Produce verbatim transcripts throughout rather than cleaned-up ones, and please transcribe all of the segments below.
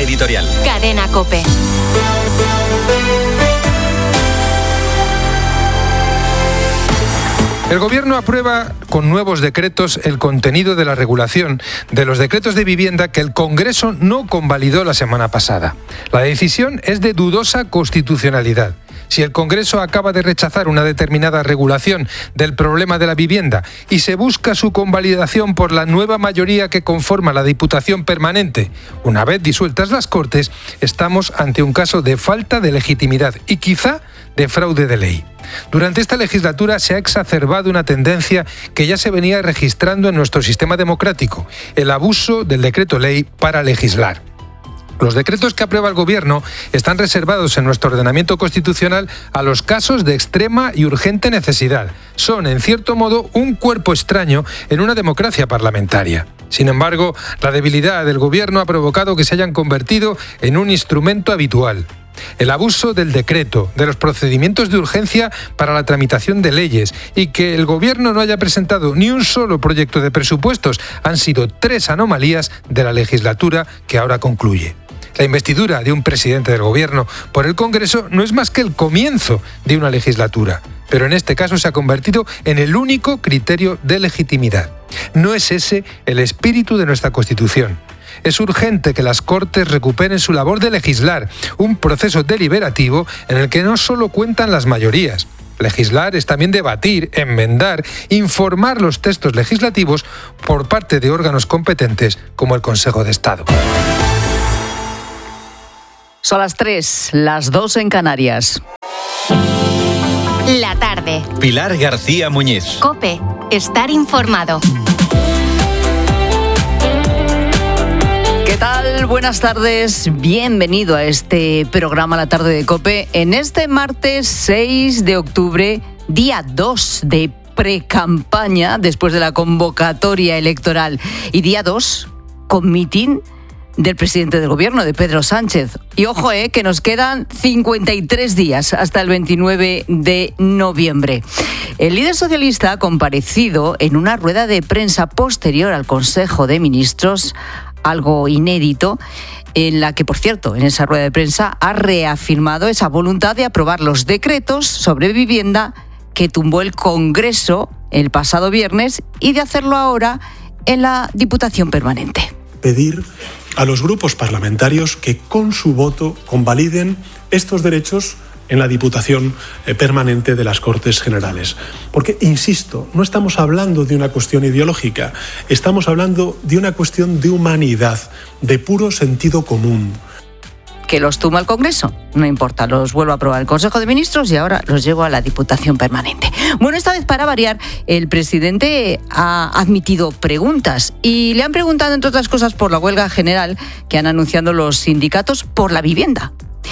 editorial. Cadena COPE. El Gobierno aprueba con nuevos decretos el contenido de la regulación de los decretos de vivienda que el Congreso no convalidó la semana pasada. La decisión es de dudosa constitucionalidad. Si el Congreso acaba de rechazar una determinada regulación del problema de la vivienda y se busca su convalidación por la nueva mayoría que conforma la Diputación Permanente, una vez disueltas las Cortes, estamos ante un caso de falta de legitimidad y quizá de fraude de ley. Durante esta legislatura se ha exacerbado una tendencia que ya se venía registrando en nuestro sistema democrático, el abuso del decreto ley para legislar. Los decretos que aprueba el Gobierno están reservados en nuestro ordenamiento constitucional a los casos de extrema y urgente necesidad. Son, en cierto modo, un cuerpo extraño en una democracia parlamentaria. Sin embargo, la debilidad del Gobierno ha provocado que se hayan convertido en un instrumento habitual. El abuso del decreto, de los procedimientos de urgencia para la tramitación de leyes y que el Gobierno no haya presentado ni un solo proyecto de presupuestos han sido tres anomalías de la legislatura que ahora concluye. La investidura de un presidente del Gobierno por el Congreso no es más que el comienzo de una legislatura, pero en este caso se ha convertido en el único criterio de legitimidad. No es ese el espíritu de nuestra Constitución. Es urgente que las Cortes recuperen su labor de legislar, un proceso deliberativo en el que no solo cuentan las mayorías. Legislar es también debatir, enmendar, informar los textos legislativos por parte de órganos competentes como el Consejo de Estado. Son las tres, las dos en Canarias. La tarde. Pilar García Muñiz. COPE. Estar informado. ¿Qué tal? Buenas tardes. Bienvenido a este programa La Tarde de COPE. En este martes seis de octubre, día dos de precampaña después de la convocatoria electoral. Y día dos, con mitin del presidente del Gobierno, de Pedro Sánchez. Y ojo, eh, que nos quedan cincuenta y tres días hasta el veintinueve de noviembre. El líder socialista ha comparecido en una rueda de prensa posterior al Consejo de Ministros, algo inédito, en la que, por cierto, en esa rueda de prensa ha reafirmado esa voluntad de aprobar los decretos sobre vivienda que tumbó el Congreso el pasado viernes y de hacerlo ahora en la Diputación Permanente. Pedir a los grupos parlamentarios que con su voto convaliden estos derechos en la Diputación Permanente de las Cortes Generales. Porque, insisto, no estamos hablando de una cuestión ideológica, estamos hablando de una cuestión de humanidad, de puro sentido común. Que los tumba el Congreso, no importa, los vuelvo a aprobar el Consejo de Ministros y ahora los llevo a la Diputación Permanente. Bueno, esta vez, para variar, el presidente ha admitido preguntas y le han preguntado, entre otras cosas, por la huelga general que han anunciado los sindicatos por la vivienda.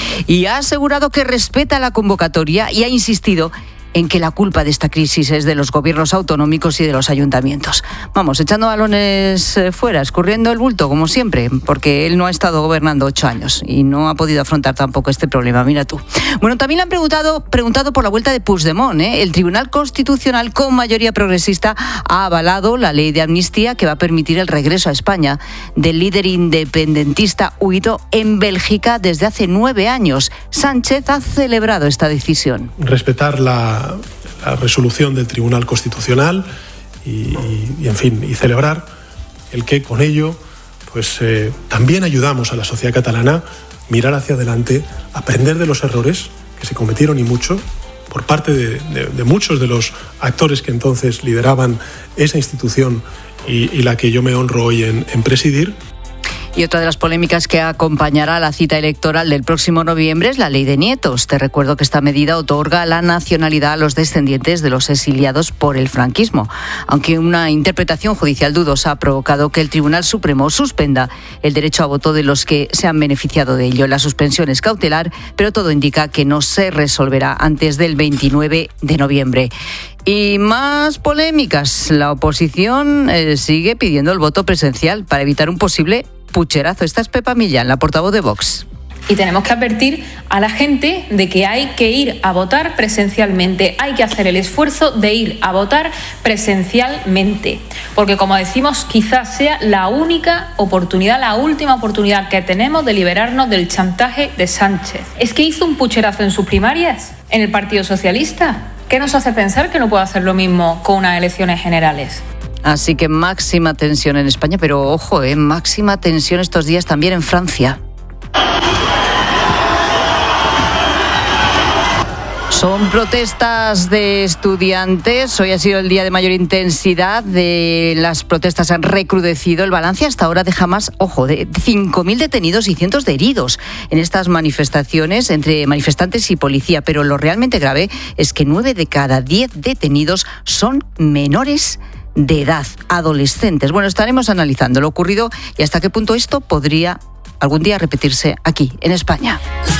Y ha asegurado que respeta la convocatoria y ha insistido en que la culpa de esta crisis es de los gobiernos autonómicos y de los ayuntamientos. Vamos, echando balones fuera, escurriendo el bulto, como siempre, porque él no ha estado gobernando ocho años y no ha podido afrontar tampoco este problema, mira tú. Bueno, también le han preguntado, preguntado por la vuelta de Puigdemont, ¿eh? El Tribunal Constitucional, con mayoría progresista, ha avalado la ley de amnistía que va a permitir el regreso a España del líder independentista huido en Bélgica desde hace nueve años. Sánchez ha celebrado esta decisión. Respetar la la resolución del Tribunal Constitucional y, y, y en fin, y celebrar el que con ello pues eh, también ayudamos a la sociedad catalana a mirar hacia adelante, aprender de los errores que se cometieron y mucho por parte de, de, de muchos de los actores que entonces lideraban esa institución y, y la que yo me honro hoy en, en presidir. Y otra de las polémicas que acompañará la cita electoral del próximo noviembre es la ley de nietos. Te recuerdo que esta medida otorga la nacionalidad a los descendientes de los exiliados por el franquismo, aunque una interpretación judicial dudosa ha provocado que el Tribunal Supremo suspenda el derecho a voto de los que se han beneficiado de ello. La suspensión es cautelar, pero todo indica que no se resolverá antes del veintinueve de noviembre. Y más polémicas. La oposición eh, sigue pidiendo el voto presencial para evitar un posible pucherazo. Esta es Pepa Millán, la portavoz de Vox. Y tenemos que advertir a la gente de que hay que ir a votar presencialmente, hay que hacer el esfuerzo de ir a votar presencialmente, porque como decimos, quizás sea la única oportunidad, la última oportunidad que tenemos de liberarnos del chantaje de Sánchez. ¿Es que hizo un pucherazo en sus primarias, en el Partido Socialista? ¿Qué nos hace pensar que no puede hacer lo mismo con unas elecciones generales? Así que máxima tensión en España, pero ojo, eh, máxima tensión estos días también en Francia. Son protestas de estudiantes. Hoy ha sido el día de mayor intensidad. De las protestas han recrudecido. El balance hasta ahora deja más, ojo, de cinco mil detenidos y cientos de heridos en estas manifestaciones entre manifestantes y policía. Pero lo realmente grave es que nueve de cada diez detenidos son menores de edad, adolescentes. Bueno, estaremos analizando lo ocurrido y hasta qué punto esto podría algún día repetirse aquí, en España.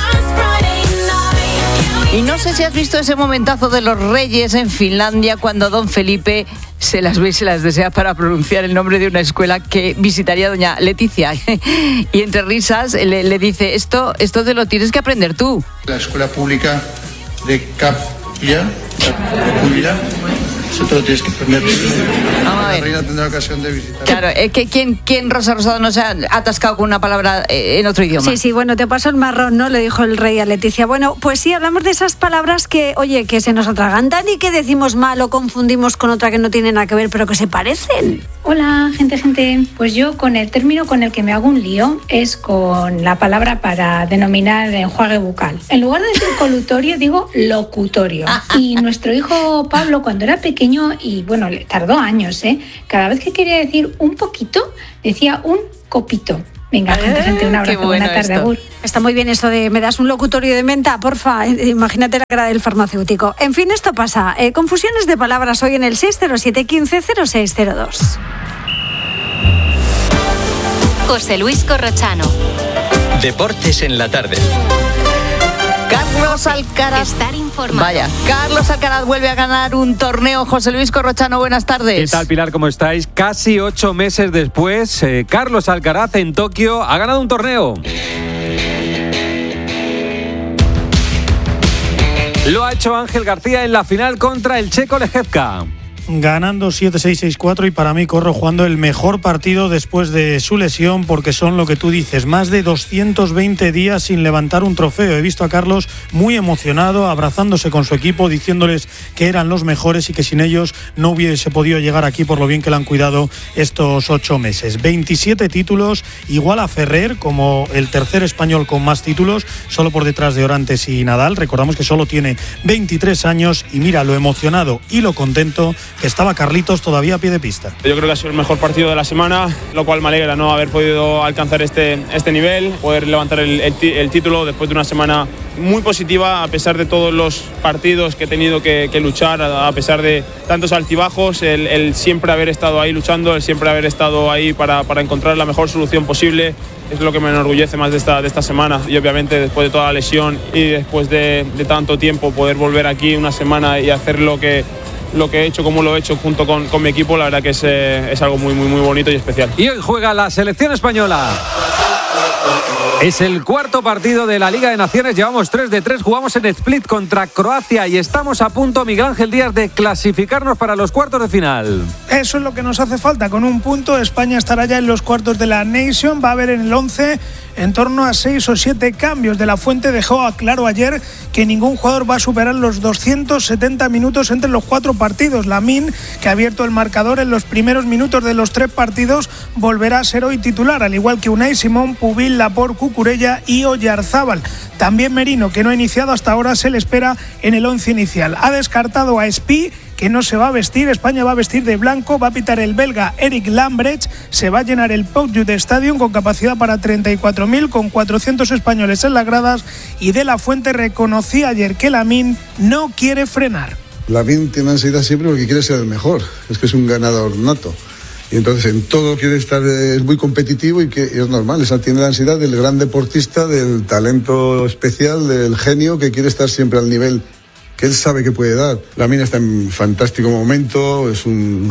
Y no sé si has visto ese momentazo de los reyes en Finlandia cuando don Felipe se las ve y se las desea para pronunciar el nombre de una escuela que visitaría doña Leticia. Y entre risas le, le dice, esto, esto te lo tienes que aprender tú. La escuela pública de Capilla, Capilla, eso te lo tienes que aprender. La reina tendrá ocasión de visitar. Claro, es que ¿quién, quién Rosa Rosado no se ha atascado con una palabra eh, en otro idioma? Sí, sí, bueno, te paso el marrón, ¿no? Le dijo el rey a Leticia. Bueno, pues sí, hablamos de esas palabras que, oye, que se nos atragantan y que decimos mal o confundimos con otra que no tiene nada que ver, pero que se parecen. Hola, gente, gente. Pues yo con el término con el que me hago un lío es con la palabra para denominar enjuague bucal. En lugar de decir colutorio, digo locutorio. Y nuestro hijo Pablo, cuando era pequeño, y bueno, le tardó años, ¿eh? Cada vez que quería decir un poquito, decía un copito. Venga, gente, gente, un abrazo, bueno buena tarde, agur. Está muy bien eso de, ¿me das un locutorio de menta? Porfa, imagínate la cara del farmacéutico. En fin, esto pasa. Eh, confusiones de palabras hoy en el seis cero siete, uno cinco, cero seis cero dos. José Luis Corrochano. Deportes en la tarde. Carlos Alcaraz. Estar informado. Vaya, Carlos Alcaraz vuelve a ganar un torneo. José Luis Corrochano, buenas tardes. ¿Qué tal, Pilar? ¿Cómo estáis? Casi ocho meses después, eh, Carlos Alcaraz en Tokio ha ganado un torneo. Lo ha hecho Ángel García en la final contra el checo Lejevka. Ganando siete seis seis cuatro y para mí Corro jugando el mejor partido después de su lesión, porque son lo que tú dices, más de doscientos veinte días sin levantar un trofeo. He visto a Carlos muy emocionado, abrazándose con su equipo, diciéndoles que eran los mejores y que sin ellos no hubiese podido llegar aquí por lo bien que le han cuidado estos ocho meses. veintisiete títulos, igual a Ferrer como el tercer español con más títulos, solo por detrás de Orantes y Nadal. Recordamos que solo tiene veintitrés años y mira lo emocionado y lo contento que estaba Carlitos todavía a pie de pista. Yo creo que ha sido el mejor partido de la semana, lo cual me alegra, ¿no?, haber podido alcanzar este, este nivel, poder levantar el, el, el título después de una semana muy positiva, a pesar de todos los partidos que he tenido que, que luchar, a pesar de tantos altibajos, el, el siempre haber estado ahí luchando, el siempre haber estado ahí para, para encontrar la mejor solución posible. Es lo que me enorgullece más de esta, de esta semana, y obviamente después de toda la lesión y después de, de tanto tiempo poder volver aquí una semana y hacer lo que lo que he hecho, como lo he hecho junto con, con mi equipo, la verdad que es, eh, es algo muy, muy, muy bonito y especial. Y hoy juega la selección española. Es el cuarto partido de la Liga de Naciones, llevamos tres de tres, jugamos en Split contra Croacia y estamos a punto, Miguel Ángel Díaz, de clasificarnos para los cuartos de final. Eso es lo que nos hace falta, con un punto España estará ya en los cuartos de la Nation, va a haber en el once en torno a seis o siete cambios. De la Fuente dejó claro ayer que ningún jugador va a superar los doscientos setenta minutos entre los cuatro partidos. Lamine, que ha abierto el marcador en los primeros minutos de los tres partidos, volverá a ser hoy titular, al igual que Unai Simón, Pubil, Laporte, Cucurella y Oyarzábal. También Merino, que no ha iniciado hasta ahora, se le espera en el once inicial. Ha descartado a Espí, que no se va a vestir. España va a vestir de blanco, va a pitar el belga Eric Lambrecht, se va a llenar el Pau de Stadium con capacidad para treinta y cuatro mil, con cuatrocientos españoles en las gradas, y De la Fuente reconocía ayer que Lamine no quiere frenar. Lamine tiene ansiedad siempre porque quiere ser el mejor, es que es un ganador nato. Y entonces en todo quiere estar, es muy competitivo y que y es normal, esa tiene la ansiedad del gran deportista, del talento especial, del genio que quiere estar siempre al nivel que él sabe que puede dar. Lamine está en fantástico momento, es un,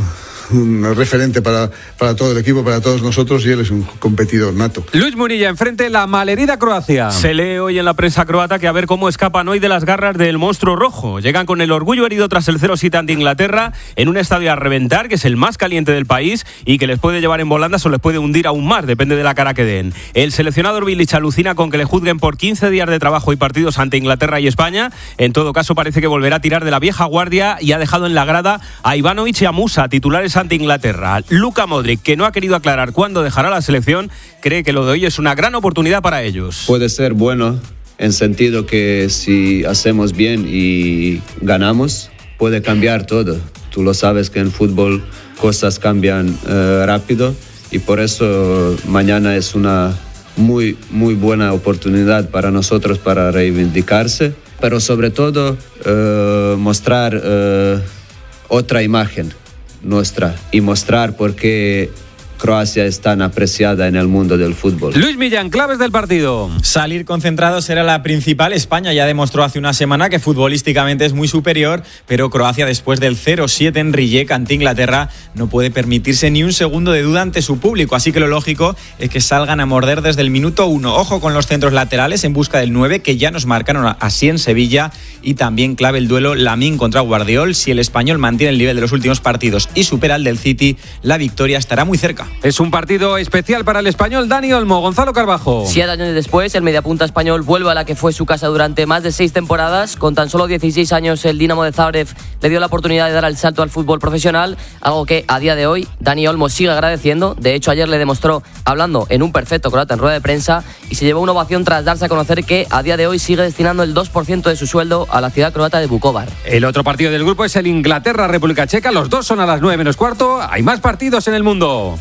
un referente para, para todo el equipo, para todos nosotros, y él es un competidor nato. Luis Munilla enfrente la malherida Croacia. Se lee hoy en la prensa croata que a ver cómo escapan hoy de las garras del monstruo rojo. Llegan con el orgullo herido tras el cero siete ante Inglaterra en un estadio a reventar, que es el más caliente del país y que les puede llevar en volandas o les puede hundir aún más, depende de la cara que den. El seleccionador Bilic alucina con que le juzguen por quince días de trabajo y partidos ante Inglaterra y España. En todo caso, parece que volverá a tirar de la vieja guardia y ha dejado en la grada a Ivanovic y a Musa, titulares ante Inglaterra. Luka Modric, que no ha querido aclarar cuándo dejará la selección, cree que lo de hoy es una gran oportunidad para ellos. Puede ser bueno en sentido que si hacemos bien y ganamos, puede cambiar todo. Tú lo sabes que en fútbol cosas cambian eh, rápido, y por eso mañana es una muy, muy buena oportunidad para nosotros para reivindicarse, pero sobre todo eh, mostrar eh, otra imagen nuestra y mostrar por qué Croacia es tan apreciada en el mundo del fútbol. Luis Millán, claves del partido. Salir concentrados era la principal. España ya demostró hace una semana que futbolísticamente es muy superior, pero Croacia, después del cero siete en Rijeka ante Inglaterra, no puede permitirse ni un segundo de duda ante su público, así que lo lógico es que salgan a morder desde el minuto uno. Ojo con los centros laterales en busca del nueve, que ya nos marcaron así en Sevilla, y también clave el duelo Lamine contra Guardiol. Si el español mantiene el nivel de los últimos partidos y supera el del City, la victoria estará muy cerca. Es un partido especial para el español Dani Olmo. Gonzalo Carbajo. Siete años después, el mediapunta español vuelve a la que fue su casa durante más de seis temporadas. Con tan solo dieciséis años, el Dinamo de Zagreb le dio la oportunidad de dar el salto al fútbol profesional, algo que a día de hoy Dani Olmo sigue agradeciendo. De hecho, ayer le demostró hablando en un perfecto croata en rueda de prensa, y se llevó una ovación tras darse a conocer que a día de hoy sigue destinando el dos por ciento de su sueldo a la ciudad croata de Vukovar. El otro partido del grupo es el Inglaterra-República Checa. Los dos son a las nueve menos cuarto. Hay más partidos en el mundo.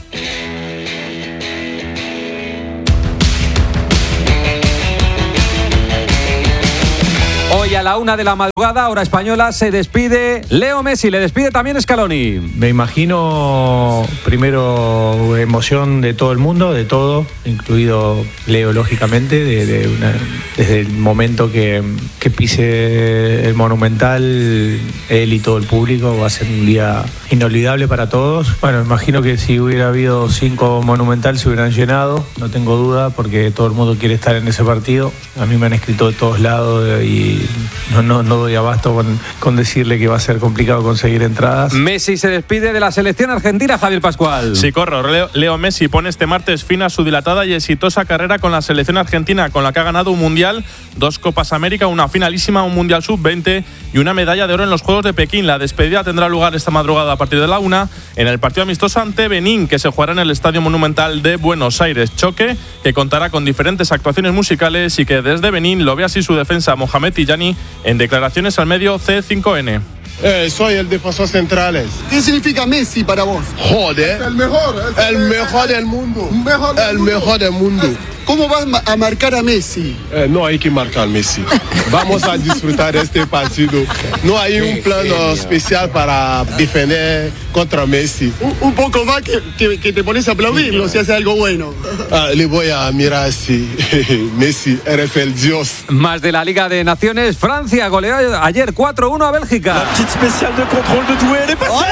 Hoy a la una de la madrugada, hora española, se despide Leo Messi, le despide también Scaloni. Me imagino primero emoción de todo el mundo, de todo, incluido Leo, lógicamente, de, de una, desde el momento que, que pise el Monumental, él y todo el público, va a ser un día inolvidable para todos. Bueno, imagino que si hubiera habido cinco Monumental se hubieran llenado, no tengo duda, porque todo el mundo quiere estar en ese partido. A mí me han escrito de todos lados y no, no, no doy abasto con, con decirle que va a ser complicado conseguir entradas. Messi se despide de la selección argentina, Javier Pascual. Sí, corro. Leo, Leo Messi pone este martes fin a su dilatada y exitosa carrera con la selección argentina, con la que ha ganado un Mundial, dos Copas América, una finalísima, un Mundial sub veinte y una medalla de oro en los Juegos de Pekín. La despedida tendrá lugar esta madrugada a partir de la una en el partido amistoso ante Benín, que se jugará en el Estadio Monumental de Buenos Aires. Choque que contará con diferentes actuaciones musicales y que desde Benín lo ve así su defensa Mohamed Tijani en declaraciones al medio C cinco N. Eh, soy el defensor central. ¿Qué significa Messi para vos? Joder. El mejor. El, el mejor del mundo. Mejor del el mundo. mejor del mundo. ¿Cómo vas a marcar a Messi? Eh, no hay que marcar a Messi. Vamos a disfrutar este partido. No hay un plan especial para defender contra Messi. Un, un poco más que, que, que te pones a aplaudirlo si hace algo bueno. Ah, le voy a mirar así. Messi, eres el dios. Más de la Liga de Naciones. Francia goleó ayer cuatro uno a Bélgica. La petite spéciale de control de Doué. Elle est passée.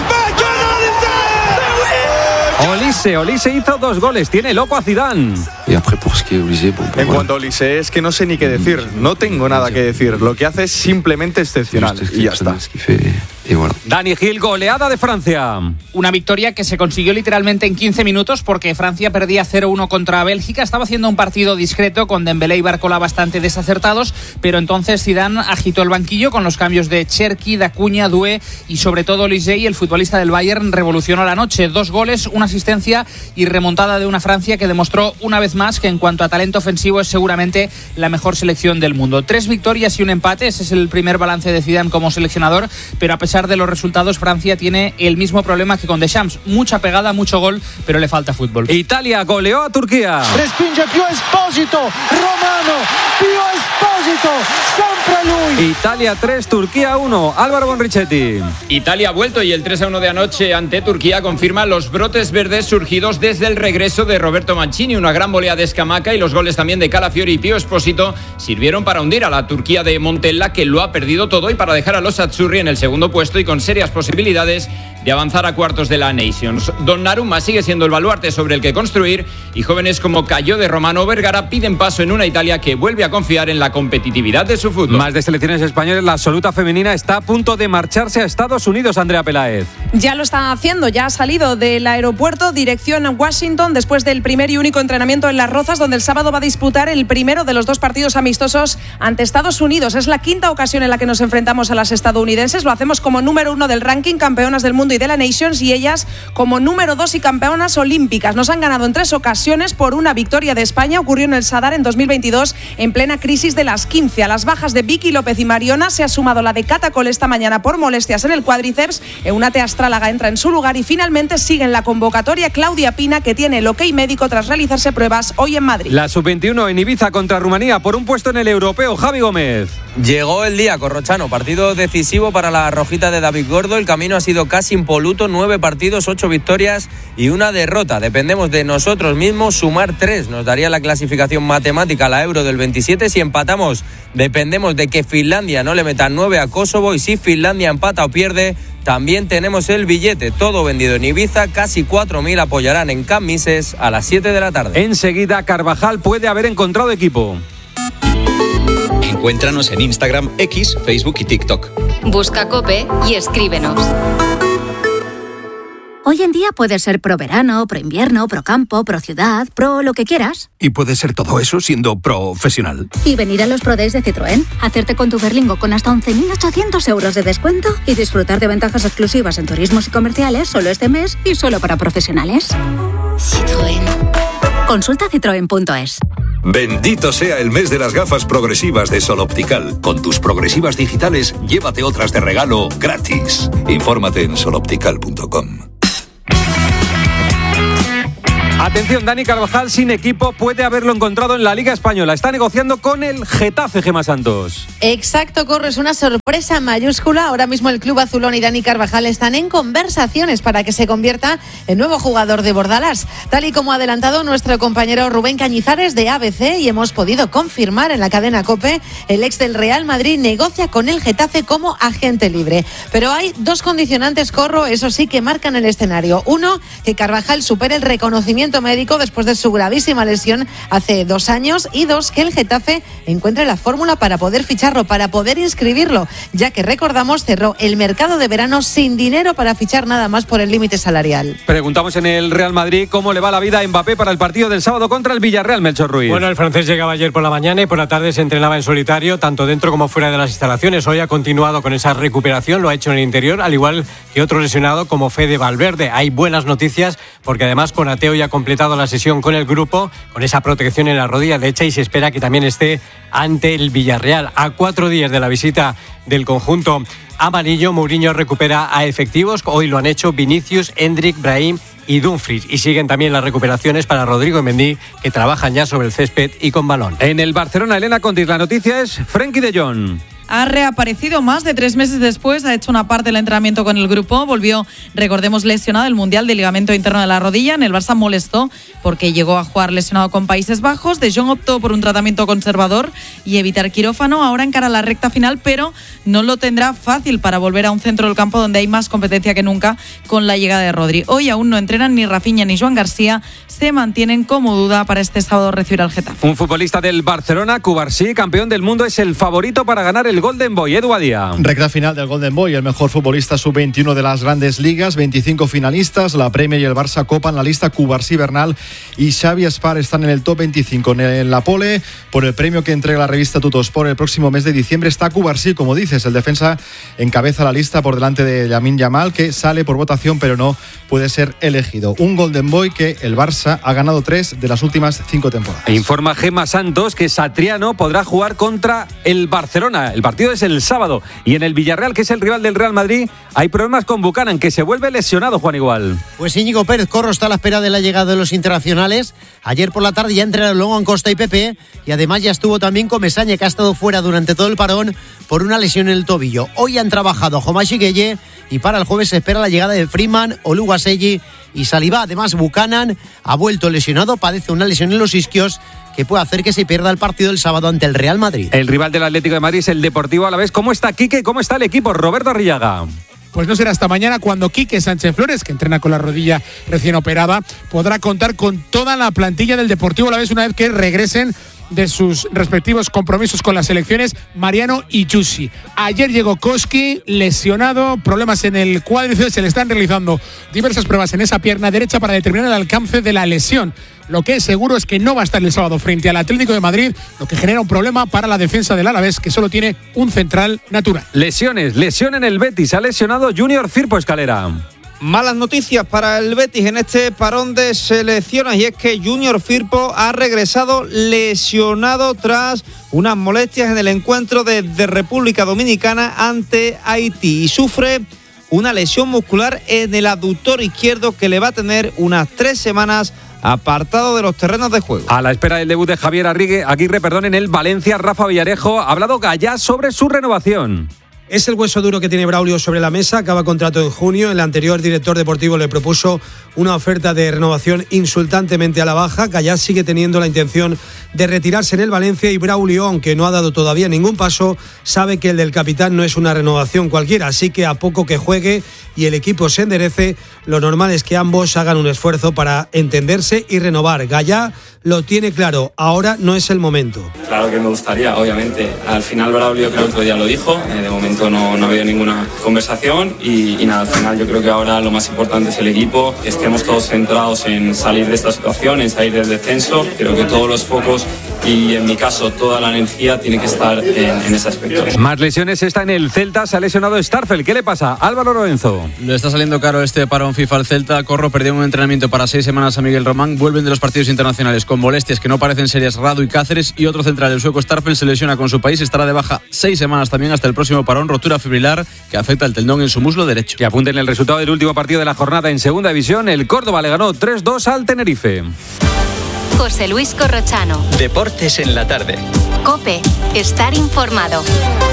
Olise, Olise hizo dos goles, tiene loco a Zidane. En cuanto a Olise, es que no sé ni qué decir, no tengo nada que decir. Lo que hace es simplemente excepcional y ya está. Dani Gil, goleada de Francia. Una victoria que se consiguió literalmente en quince minutos porque Francia perdía cero uno contra Bélgica. Estaba haciendo un partido discreto con Dembélé y Barcola bastante desacertados, pero entonces Zidane agitó el banquillo con los cambios de Cherki, Dacuña, Doué y sobre todo Olise, y el futbolista del Bayern revolucionó la noche. Dos goles, una asistencia y remontada de una Francia que demostró una vez más que en cuanto a talento ofensivo es seguramente la mejor selección del mundo. Tres victorias y un empate, ese es el primer balance de Zidane como seleccionador, pero a pesar de los resultados, Francia tiene el mismo problema que con Deschamps, mucha pegada, mucho gol, pero le falta fútbol. Italia goleó a Turquía. Respinge più Esposito, Romano, più Esposito, sempre lui. Italia tres, Turquía uno. Álvaro Bonrichetti. Italia ha vuelto y el tres a uno de anoche ante Turquía confirma los brotes verdes surgidos desde el regreso de Roberto Mancini. Una gran volea de Scamacca y los goles también de Calafiori y Pío Esposito sirvieron para hundir a la Turquía de Montella, que lo ha perdido todo, y para dejar a los Azzurri en el segundo puesto puesto y con serias posibilidades de avanzar a cuartos de la Nations. Donnarumma sigue siendo el baluarte sobre el que construir y jóvenes como Cayo de Romano o Vergara piden paso en una Italia que vuelve a confiar en la competitividad de su fútbol. Más de selecciones españolas, la absoluta femenina está a punto de marcharse a Estados Unidos, Andrea Peláez. Ya lo está haciendo, ya ha salido del aeropuerto dirección a Washington después del primer y único entrenamiento en Las Rozas, donde el sábado va a disputar el primero de los dos partidos amistosos ante Estados Unidos. Es la quinta ocasión en la que nos enfrentamos a las estadounidenses. Lo hacemos como número uno del ranking, campeonas del mundo y de la Nations, y ellas como número dos y campeonas olímpicas. Nos han ganado en tres ocasiones por una victoria de España. Ocurrió en el Sadar en dos mil veintidós, en plena crisis de las quince. A las bajas de Vicky López y Mariona se ha sumado la de Cata Cole esta mañana por molestias en el cuádriceps. Eunate Astrálaga entra en su lugar y finalmente sigue en la convocatoria Claudia Pina, que tiene el ok médico tras realizarse pruebas hoy en Madrid. La sub veintiuno en Ibiza contra Rumanía por un puesto en el europeo. Javi Gómez. Llegó el día, Corrochano, partido decisivo para la rojita de David Gordo. El camino ha sido casi impoluto, nueve partidos, ocho victorias y una derrota. Dependemos de nosotros mismos, sumar tres nos daría la clasificación matemática a la Euro del veintisiete. Si empatamos, dependemos de que Finlandia no le meta nueve a Kosovo, y si Finlandia empata o pierde, también tenemos el billete. Todo vendido en Ibiza, casi cuatro mil apoyarán en Camp Mises a las siete de la tarde. Enseguida, Carvajal puede haber encontrado equipo. Encuéntranos en Instagram, X, Facebook y TikTok. Busca COPE y escríbenos. Hoy en día puedes ser pro verano, pro invierno, pro campo, pro ciudad, pro lo que quieras. Y puedes ser todo eso siendo profesional. Y venir a los Pro Days de Citroën, hacerte con tu Berlingo con hasta once mil ochocientos euros de descuento y disfrutar de ventajas exclusivas en turismos y comerciales solo este mes y solo para profesionales. Citroën. Consulta citroen punto es. Bendito sea el mes de las gafas progresivas de Sol Optical. Con tus progresivas digitales, llévate otras de regalo gratis. Infórmate en sol optical punto com. Atención, Dani Carvajal sin equipo puede haberlo encontrado en la Liga Española. Está negociando con el Getafe, Gemma Santos. Exacto, Corro, es una sorpresa mayúscula. Ahora mismo el club azulón y Dani Carvajal están en conversaciones para que se convierta en nuevo jugador de Bordalás. Tal y como ha adelantado nuestro compañero Rubén Cañizares de A B C, y hemos podido confirmar en la cadena COPE, el ex del Real Madrid negocia con el Getafe como agente libre. Pero hay dos condicionantes, Corro, eso sí, que marcan el escenario. Uno, que Carvajal supere el reconocimiento médico después de su gravísima lesión hace dos años, y dos, que el Getafe encuentre la fórmula para poder ficharlo, para poder inscribirlo, ya que recordamos cerró el mercado de verano sin dinero para fichar nada más por el límite salarial. Preguntamos en el Real Madrid cómo le va la vida a Mbappé para el partido del sábado contra el Villarreal, Melchor Ruiz. Bueno, el francés llegaba ayer por la mañana y por la tarde se entrenaba en solitario, tanto dentro como fuera de las instalaciones. Hoy ha continuado con esa recuperación, lo ha hecho en el interior, al igual que otro lesionado como Fede Valverde. Hay buenas noticias porque además Konaté ya ha completado la sesión con el grupo, con esa protección en la rodilla derecha, y se espera que también esté ante el Villarreal. A cuatro días de la visita del conjunto amarillo, Mourinho recupera a efectivos. Hoy lo han hecho Vinicius, Endrick, Brahim y Dumfries, y siguen también las recuperaciones para Rodrigo y Mendy, que trabajan ya sobre el césped y con balón. En el Barcelona, Elena Contis, la noticia es Frenkie de Jong. Ha reaparecido más de tres meses después, ha hecho una parte del entrenamiento con el grupo, volvió, recordemos, lesionado el Mundial del ligamento interno de la rodilla. En el Barça molestó porque llegó a jugar lesionado con Países Bajos. De Jong optó por un tratamiento conservador y evitar quirófano. Ahora encara la recta final, pero no lo tendrá fácil para volver a un centro del campo donde hay más competencia que nunca con la llegada de Rodri. Hoy aún no entrenan ni Rafinha ni Joan García, se mantienen como duda para este sábado recibir al Getafe. Un futbolista del Barcelona, Cubarsí, campeón del mundo, es el favorito para ganar el Golden Boy. Edu Adía. Recta final del Golden Boy, el mejor futbolista sub veintiuno de las grandes ligas, veinticinco finalistas, la Premier y el Barça copan la lista. Cubarsí, Bernal y Xavi Espar están en el top veinticinco. En la pole, por el premio que entrega la revista Tuttosport el próximo mes de diciembre, está Cubarsí, como dices, el defensa encabeza la lista por delante de Lamine Yamal, que sale por votación pero no puede ser elegido. Un Golden Boy que el Barça ha ganado tres de las últimas cinco temporadas. Informa Gemma Santos que Satriano podrá jugar contra el Barcelona. El partido es el sábado, y en el Villarreal, que es el rival del Real Madrid, hay problemas con Buchanan, que se vuelve lesionado, Juan Igual. Pues Íñigo Pérez Corro está a la espera de la llegada de los internacionales. Ayer por la tarde ya entrenaron Logan Costa y Pepe, y además ya estuvo también Comesaña, que ha estado fuera durante todo el parón por una lesión en el tobillo. Hoy han trabajado Jomashi Gueye, y para el jueves se espera la llegada de Freeman, Oluwaseyi y Saliba. Además, Buchanan ha vuelto lesionado, padece una lesión en los isquios que puede hacer que se pierda el partido el sábado ante el Real Madrid. El rival del Atlético de Madrid es el Deportivo Alavés. ¿Cómo está Quique? ¿Cómo está el equipo? Roberto Arrillaga. pues no será hasta mañana cuando Quique Sánchez Flores, que entrena con la rodilla recién operada, podrá contar con toda la plantilla del Deportivo Alavés una vez que regresen de sus respectivos compromisos con las selecciones Mariano y Yusi. Ayer llegó Koski lesionado, problemas en el cuádriceps, se le están realizando diversas pruebas en esa pierna derecha para determinar el alcance de la lesión. Lo que es seguro es que no va a estar el sábado frente al Atlético de Madrid, lo que genera un problema para la defensa del Alavés, que solo tiene un central natural. Lesiones, lesión en el Betis, ha lesionado Junior Firpo, Escalera. Malas noticias para el Betis en este parón de selecciones, y es que Junior Firpo ha regresado lesionado tras unas molestias en el encuentro de, de República Dominicana ante Haití y sufre una lesión muscular en el aductor izquierdo que le va a tener unas tres semanas apartado de los terrenos de juego. A la espera del debut de Javier Aguirre, Aguirre perdón, en el Valencia, Rafa Villarejo ha hablado Gallá sobre su renovación. Es el hueso duro que tiene Braulio sobre la mesa, acaba contrato en junio. El anterior director deportivo le propuso una oferta de renovación insultantemente a la baja. Gallá sigue teniendo la intención de retirarse en el Valencia y Braulio, aunque no ha dado todavía ningún paso, sabe que el del capitán no es una renovación cualquiera, así que a poco que juegue y el equipo se enderece, lo normal es que ambos hagan un esfuerzo para entenderse y renovar. Gallá lo tiene claro, ahora no es el momento. Claro que me gustaría, obviamente. Al final Braulio creo que el otro día lo dijo, de momento no, no ha habido ninguna conversación y, y nada, al final yo creo que ahora lo más importante es el equipo, que estemos todos centrados en salir de esta situación, en salir del descenso. Creo que todos los focos y en mi caso toda la energía tiene que estar en, en ese aspecto. Más lesiones está en el Celta, se ha lesionado Starfel. ¿Qué le pasa? Álvaro Lorenzo. Le está saliendo caro este parón FIFA al Celta. Corro perdió un entrenamiento para seis semanas a Miguel Román. Vuelven de los partidos internacionales con molestias que no parecen serias Radu y Cáceres, y otro central, el sueco Starfel, se lesiona con su país. Estará de baja seis semanas también hasta el próximo parón. Rotura fibrilar que afecta el tendón en su muslo derecho. Y apunten el resultado del último partido de la jornada en Segunda División. El Córdoba le ganó tres dos al Tenerife. José Luis Corrochano. Deportes en la tarde. COPE. Estar informado.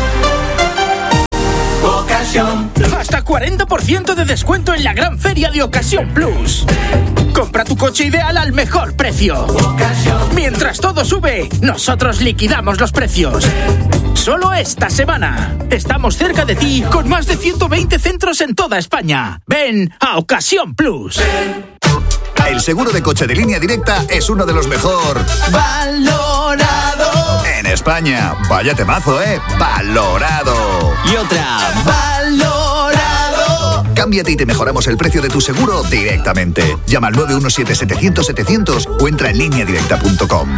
Ocasión. Hasta cuarenta por ciento de descuento en la gran feria de Ocasión Plus. Compra tu coche ideal al mejor precio. Ocasión. Mientras todo sube, nosotros liquidamos los precios. Solo esta semana. Estamos cerca de ti con más de ciento veinte centros en toda España. Ven a Ocasión Plus. El seguro de coche de Línea Directa es uno de los mejor valorado en España. Vaya temazo, ¿eh? Valorado. Y otra. Valorado. Cámbiate y te mejoramos el precio de tu seguro directamente. Llama al nueve uno siete, setecientos, setecientos o entra en línea directa punto com.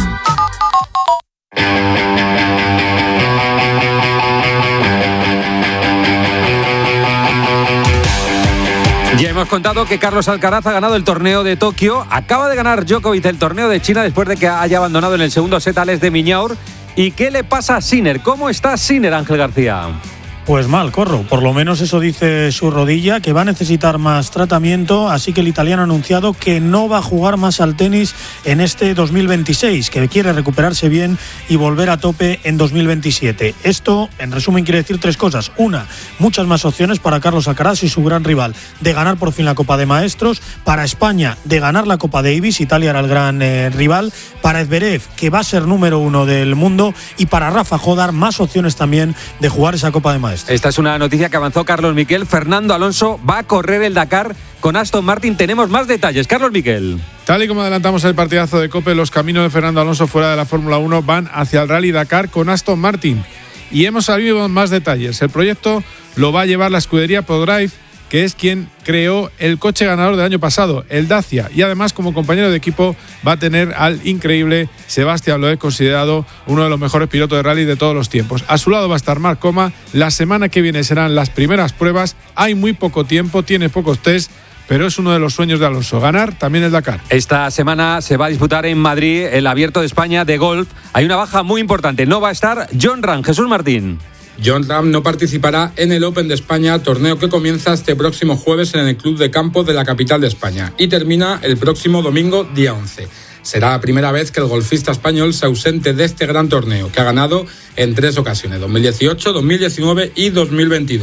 Ya hemos contado que Carlos Alcaraz ha ganado el torneo de Tokio. Acaba de ganar Djokovic el torneo de China después de que haya abandonado en el segundo set a Alex de Miñaur. ¿Y qué le pasa a Sinner? ¿Cómo está Sinner, Ángel García? Pues mal, Corro. Por lo menos eso dice su rodilla, que va a necesitar más tratamiento, así que el italiano ha anunciado que no va a jugar más al tenis en este dos mil veintiséis, que quiere recuperarse bien y volver a tope en dos mil veintisiete. Esto, en resumen, quiere decir tres cosas. Una, muchas más opciones para Carlos Alcaraz y su gran rival de ganar por fin la Copa de Maestros. Para España, de ganar la Copa Davis, Italia era el gran eh, rival. Para Zverev, que va a ser número uno del mundo. Y para Rafa Jodar, más opciones también de jugar esa Copa de Maestros. Esta es una noticia que avanzó Carlos Miquel. Fernando Alonso va a correr el Dakar con Aston Martin. Tenemos más detalles. Carlos Miquel. Tal y como adelantamos el partidazo de COPE, los caminos de Fernando Alonso fuera de la Fórmula uno van hacia el Rally Dakar con Aston Martin. Y hemos sabido más detalles. El proyecto lo va a llevar la escudería ProDrive, que es quien creó el coche ganador del año pasado, el Dacia, y además como compañero de equipo va a tener al increíble Sebastián Loeb, considerado uno de los mejores pilotos de rally de todos los tiempos. A su lado va a estar Marc Coma. La semana que viene serán las primeras pruebas, hay muy poco tiempo, tiene pocos test, pero es uno de los sueños de Alonso, ganar también el Dakar. Esta semana se va a disputar en Madrid el Abierto de España de golf. Hay una baja muy importante, no va a estar Jon Rahm. Jesús Martín. Jon Rahm no participará en el Open de España, torneo que comienza este próximo jueves en el Club de Campo de la capital de España y termina el próximo domingo, día once. Será la primera vez que el golfista español se ausente de este gran torneo, que ha ganado en tres ocasiones, dos mil dieciocho, dos mil diecinueve y dos mil veintidós.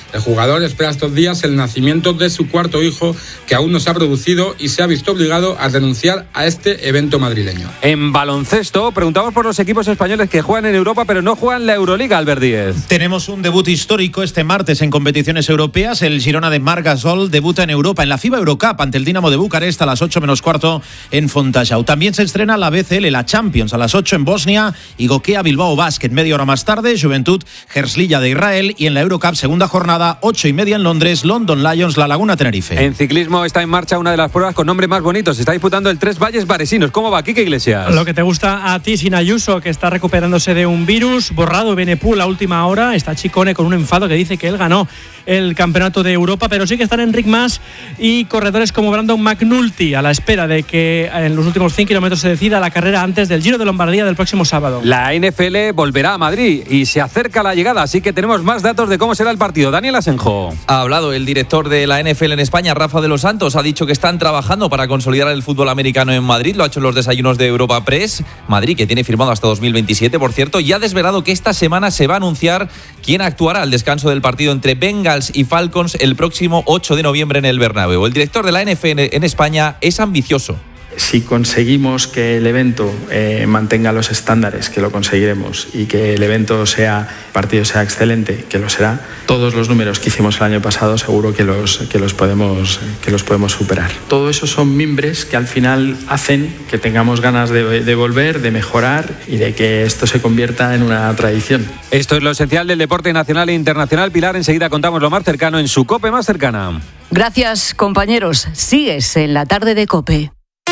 El jugador espera estos días el nacimiento de su cuarto hijo, que aún no se ha producido, y se ha visto obligado a renunciar a este evento madrileño. En baloncesto, preguntamos por los equipos españoles que juegan en Europa pero no juegan la Euroliga, Albert Díez. Tenemos un debut histórico este martes en competiciones europeas. El Girona de Marc Gasol debuta en Europa en la FIBA Eurocup ante el Dinamo de Bucarest a las ocho menos cuarto en Fontajau. También se estrena la B C L, la Champions, a las ocho en Bosnia y Gokea Bilbao Basket. Media hora más tarde, Juventud Herzliya de Israel, y en la Eurocup segunda jornada, ocho y media en Londres, London Lions La Laguna Tenerife. En ciclismo está en marcha una de las pruebas con nombre más bonito. Se está disputando el Tres Valles Varesinos. ¿Cómo va, Quique Iglesias? Lo que te gusta a ti, sin Ayuso, que está recuperándose de un virus. Borrado Benepul a última hora. Está Chicone con un enfado que dice que él ganó el campeonato de Europa, pero sí que están Enric Mas y corredores como Brandon McNulty a la espera de que en los últimos cien kilómetros se decida la carrera antes del Giro de Lombardía del próximo sábado. La N F L volverá a Madrid y se acerca la llegada, así que tenemos más datos de cómo será el partido. Daniel Asenjo. Ha hablado el director de la N F L en España, Rafa de los Santos. Ha dicho que están trabajando para consolidar el fútbol americano en Madrid. Lo ha hecho en los desayunos de Europa Press. Madrid, que tiene firmado hasta dos mil veintisiete, por cierto, y ha desvelado que esta semana se va a anunciar quién actuará al descanso del partido entre Bengals y Falcons el próximo ocho de noviembre en el Bernabéu. El director de la N F L en España es ambicioso. Si conseguimos que el evento eh, mantenga los estándares, que lo conseguiremos, y que el evento sea, el partido sea excelente, que lo será, todos los números que hicimos el año pasado seguro que los, que los, podemos, que los podemos superar. Todo eso son mimbres que al final hacen que tengamos ganas de, de volver, de mejorar y de que esto se convierta en una tradición. Esto es lo esencial del deporte nacional e internacional. Pilar, enseguida contamos lo más cercano en su COPE más cercana. Gracias, compañeros. Sigues en la tarde de COPE.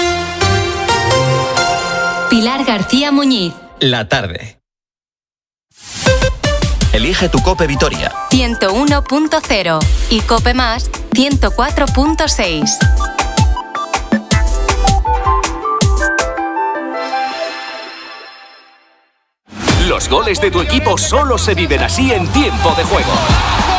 Pilar García Muñiz. La tarde. Elige tu COPE Vitoria. ciento uno punto cero y COPE Más ciento cuatro punto seis. Los goles de tu equipo solo se viven así en Tiempo de Juego.